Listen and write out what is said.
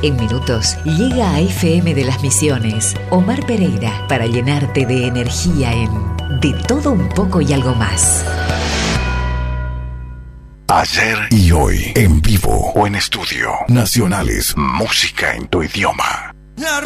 En minutos llega a FM de las Misiones Omar Pereira para llenarte de energía en De Todo Un Poco y Algo Más. Ayer y hoy, en vivo o en estudio. Nacionales, música en tu idioma.